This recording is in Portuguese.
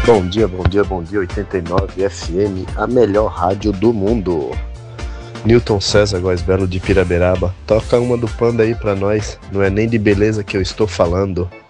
Bom dia, bom dia, bom dia, 89 FM, a melhor rádio do mundo. Newton César Góes Belo de Piraberaba, toca uma do Panda aí pra nós, não é nem de beleza que eu estou falando.